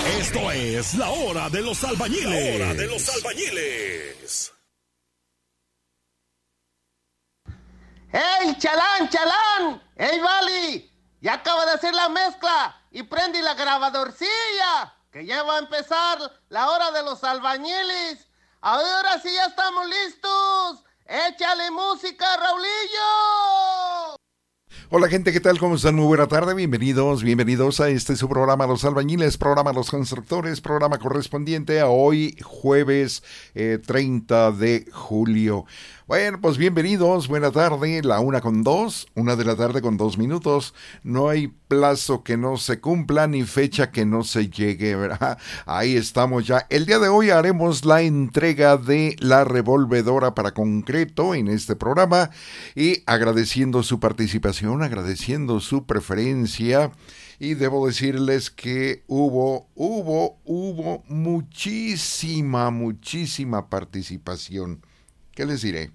Esto es la hora de los albañiles. La hora de los albañiles. ¡Ey, chalán, chalán! ¡Ey, Vali! Ya acaba de hacer la mezcla y prende la grabadorcilla, que ya va a empezar la hora de los albañiles. Ahora sí ya estamos listos. ¡Échale música, Raulillo! Hola gente, ¿qué tal? ¿Cómo están? Muy buena tarde, bienvenidos a este su programa Los Albañiles, programa Los Constructores, programa correspondiente a hoy jueves 30 de julio. Bueno, pues bienvenidos, buena tarde, la 1:02, 1:02. No hay plazo que no se cumpla ni fecha que no se llegue, ¿verdad? Ahí estamos ya. El día de hoy haremos la entrega de la revolvedora para concreto en este programa y agradeciendo su participación, agradeciendo su preferencia. Y debo decirles que hubo muchísima participación. ¿Qué les diré?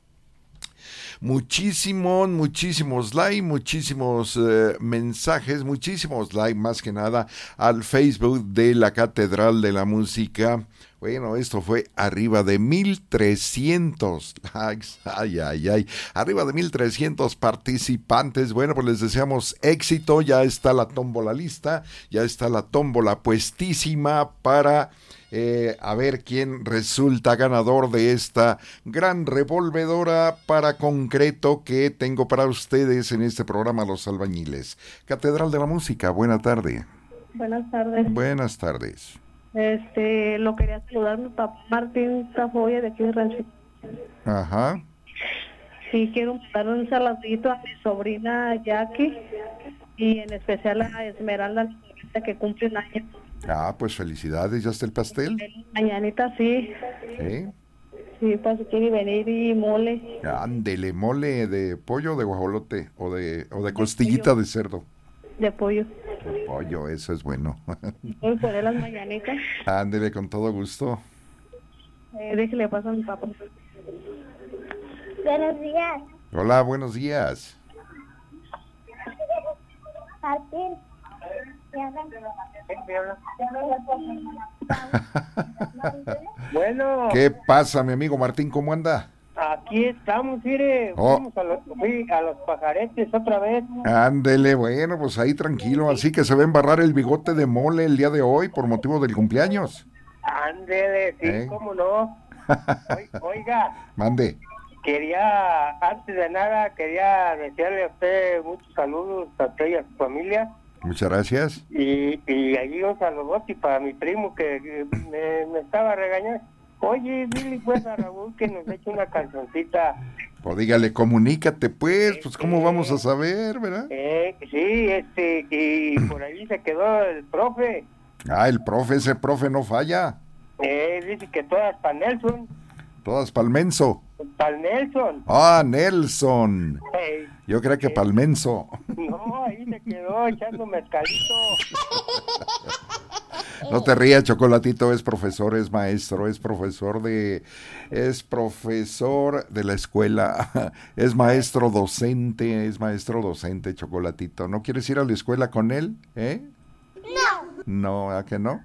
Muchísimos likes, muchísimos mensajes, muchísimos likes más que nada al Facebook de la Catedral de la Música. Bueno, esto fue arriba de 1,300 likes, arriba de 1,300 participantes. Bueno, pues les deseamos éxito, ya está la tómbola lista, ya está la tómbola puestísima para a ver quién resulta ganador de esta gran revolvedora para concreto que tengo para ustedes en este programa Los Albañiles. Catedral de la Música, buena tarde. Buenas tardes. Buenas tardes. Lo quería saludar mi papá Martín Tafoya de aquí de Rancho. Ajá. Sí, quiero dar un saludito a mi sobrina Jackie y en especial a Esmeralda que cumple un año. Ah, pues felicidades, ¿ya está el pastel? Mañanita sí. ¿Sí? Sí, pues quiere venir y mole. Ándele, mole de pollo, de guajolote o de costillita pollo. De cerdo. De pollo. De pollo, eso es bueno. Voy a poner las mañanitas. Ándele, con todo gusto. Déjele paso a mi papá. Buenos días. Hola, buenos días. Martín. Bueno. ¿Qué pasa, mi amigo Martín? ¿Cómo anda? Aquí estamos, mire, fuimos a los pajaretes otra vez. Ándele, bueno, pues ahí tranquilo, así que se va a embarrar el bigote de mole el día de hoy por motivo del cumpleaños. Ándele, sí, cómo no. Oiga. Mande. Antes de nada, quería desearle a usted muchos saludos a usted y a su familia. Muchas gracias. Y allí un saludote para mi primo que me estaba regañando. Oye, dile pues a Raúl que nos eche una cancioncita. Pues dígale, comunícate pues, ¿cómo vamos a saber, verdad? Sí, y por ahí se quedó el profe. Ah, ese profe no falla. Dice que todas para Nelson. Todas para el menso. Para Nelson. Ah, Nelson. Yo creo que para el menso. No, ahí se quedó echando mezcalito. No te rías, Chocolatito, es profesor, es maestro, es profesor de la escuela, es maestro docente, Chocolatito. ¿No quieres ir a la escuela con él, No, ¿a que no?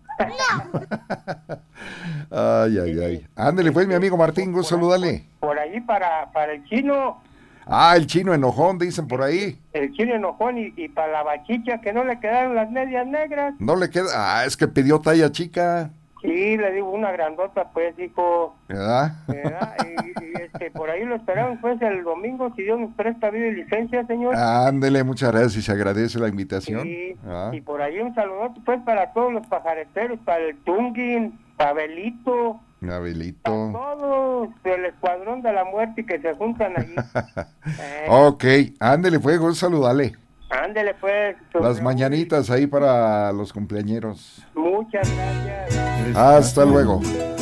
Ay. Ándale pues, mi amigo Martín, gusto saludale. Por ahí para el chino. Ah, el chino enojón, dicen por ahí. El chino enojón y para la bachicha que no le quedaron las medias negras. No le queda, es que pidió talla chica. Sí, le digo una grandota, pues, hijo. ¿Verdad? Y por ahí lo esperamos, pues, el domingo, si Dios nos presta vida y licencia, señor. Ándele, muchas gracias y se agradece la invitación. Sí, y por ahí un saludote, pues, para todos los pajareteros, para el Tunguin, para Abelito. Para todos el escuadrón de la muerte que se juntan allí. Ok, ándele, pues, saludale. Ándele, pues. Las mañanitas ahí para los cumpleañeros. Muchas gracias. Hasta luego.